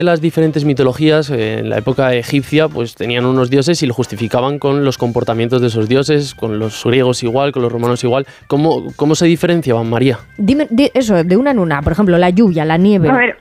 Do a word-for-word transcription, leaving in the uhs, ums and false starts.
Las diferentes mitologías, eh, en la época egipcia, pues tenían unos dioses y lo justificaban con los comportamientos de esos dioses, con los griegos igual, con los romanos igual. ¿Cómo, cómo se diferenciaban, María? Dime de eso, de una en una. Por ejemplo, la lluvia, la nieve. A ver,